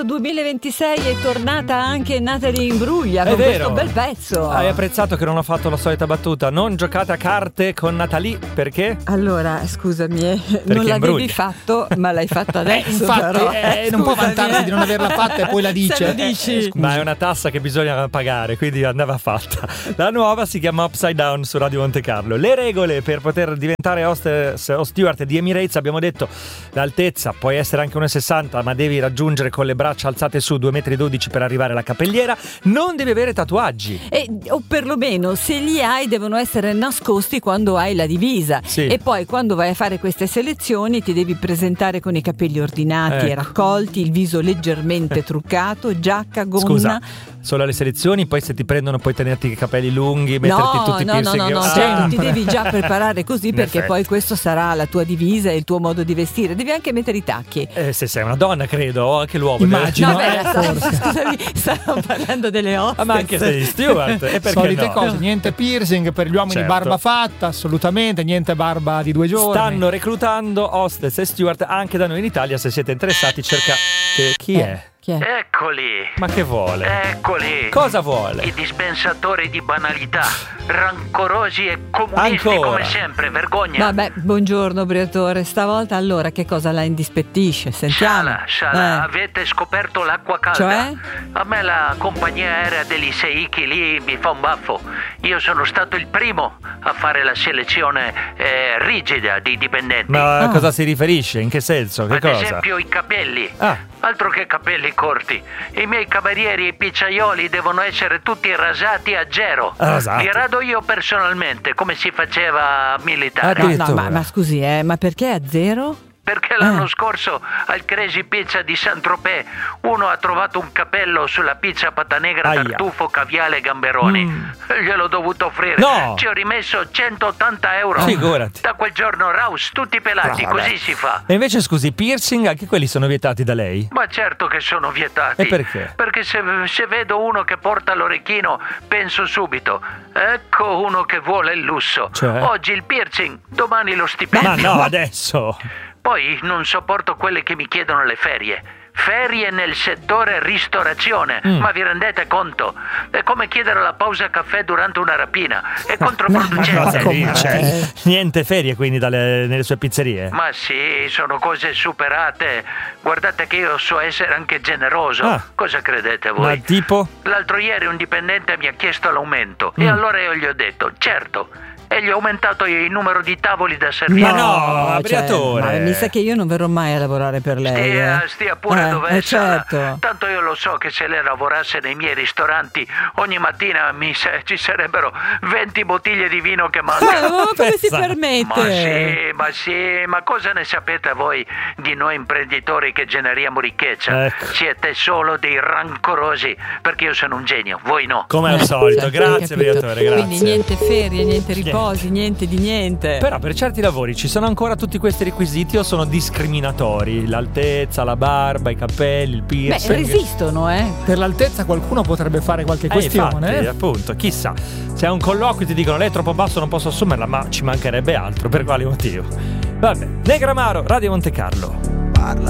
2026 è tornata anche Natalie Imbruglia con questo bel pezzo. Hai apprezzato che non ho fatto la solita battuta? Non giocate a carte con Natalie, perché? Allora, scusami, non l'avevi fatto, ma l'hai fatto adesso. Infatti, non può vantarsi di non averla fatta e poi la dice. Se lo dici. Ma è una tassa che bisogna pagare, quindi andava fatta. La nuova si chiama Upside Down su Radio Monte Carlo. Le regole per poter diventare hostess o steward di Emirates, abbiamo detto l'altezza, puoi essere anche 1,60, ma devi raggiungere con le braccia alzate su 2,12 metri per arrivare alla capelliera. Non devi avere tatuaggi, o perlomeno se li hai devono essere nascosti quando hai la divisa. Sì. E poi quando vai a fare queste selezioni ti devi presentare con i capelli ordinati e raccolti, il viso leggermente truccato, giacca, gonna. Scusa, solo alle selezioni, poi se ti prendono puoi tenerti i capelli lunghi, metterti tutti i piercing. No, cioè, ti devi già preparare così perché poi questo sarà la tua divisa e il tuo modo di vestire. Devi anche mettere i tacchi. Se sei una donna, credo, o anche l'uomo. Immagino, scusami, stavo parlando delle hostess. Ma anche sei steward, e perché solite no? cose, niente piercing per gli uomini, Certo. barba fatta, assolutamente, niente barba di 2 giorni. Stanno reclutando hostess e steward anche da noi in Italia. Se siete interessati, cercate. Chi è? Chi è? Eccoli! Ma che vuole? Eccoli! Cosa vuole? I dispensatori di banalità, rancorosi e comunisti Ancora? come sempre, vergogna! Vabbè, buongiorno Briatore, stavolta allora che cosa la indispettisce? Sentiamo. Sciala, avete scoperto l'acqua calda? Cioè? A me la compagnia aerea degli Seiki lì mi fa un baffo. Io sono stato il primo a fare la selezione rigida di dipendenti. Ma a cosa si riferisce? In che senso? Che Ad cosa? esempio i capelli. Altro che capelli corti. I miei camerieri e i pizzaioli devono essere tutti rasati a zero. Rasati? Li rado io personalmente, come si faceva a militare. Ma scusi, ma perché a zero? Perché l'anno scorso al Crazy Pizza di Saint-Tropez uno ha trovato un capello sulla pizza patanegra, tartufo, caviale e gamberoni. Gliel'ho dovuto offrire. No! Ci ho rimesso 180 euro. Figurati. Da quel giorno Raus, tutti pelati, così si fa. E invece scusi, piercing anche quelli sono vietati da lei? Ma certo che sono vietati. E perché? Perché se vedo uno che porta l'orecchino penso subito, ecco uno che vuole il lusso. Cioè? Oggi il piercing, domani lo stipendio. Ma no, adesso! Poi non sopporto quelle che mi chiedono le ferie. Ferie nel settore ristorazione, ma vi rendete conto? È come chiedere la pausa caffè durante una rapina, è controproducente. Niente ferie quindi nelle sue pizzerie? Ma sì, sono cose superate. Guardate che io so essere anche generoso. Cosa credete voi? Ma tipo? L'altro ieri un dipendente mi ha chiesto l'aumento e allora io gli ho detto certo. E gli ho aumentato il numero di tavoli da servire. Ma no, Briatore! Ma mi sa che io non verrò mai a lavorare per lei. Stia pure dove certo. Tanto io lo so che se lei lavorasse nei miei ristoranti ogni mattina ci sarebbero 20 bottiglie di vino che mancano. Ma come si permette? Ma cosa ne sapete voi di noi imprenditori che generiamo ricchezza? Ecco. Siete solo dei rancorosi, perché io sono un genio, voi no. Come al solito, grazie Briatore, grazie. Quindi niente ferie, niente riposo. Niente di niente. Però per certi lavori ci sono ancora tutti questi requisiti o sono discriminatori? L'altezza, la barba, i capelli, il piercing. Resistono, Per l'altezza qualcuno potrebbe fare qualche questione. Infatti, appunto, chissà. Se a un colloquio ti dicono lei è troppo basso non posso assumerla, ma ci mancherebbe altro, per quale motivo? Vabbè, Negramaro, Radio Monte Carlo. Parla